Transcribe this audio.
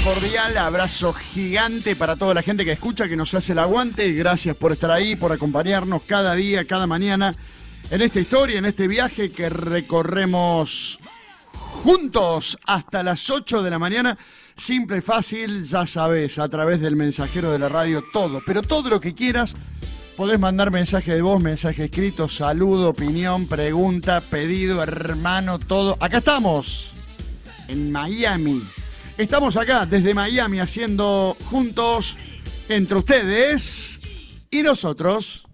cordial, abrazo gigante para toda la gente que escucha, que nos hace el aguante. Gracias por estar ahí, por acompañarnos cada día, cada mañana en esta historia, en este viaje que recorremos juntos hasta las 8 de la mañana. Simple y fácil, ya sabes, a través del mensajero de la radio, todo, pero todo lo que quieras. Podés mandar mensaje de voz, mensaje escrito, saludo, opinión, pregunta, pedido, hermano, todo. Acá estamos, en Miami. Estamos acá desde Miami haciendo juntos entre ustedes y nosotros.